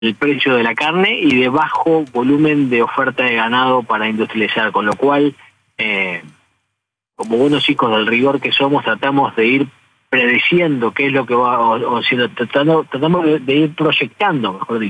el precio de la carne y de bajo volumen de oferta de ganado para industrializar, con lo cual, como buenos hijos del rigor que somos, tratamos de ir predeciendo qué es lo que va, tratamos de ir proyectando, mejor dicho,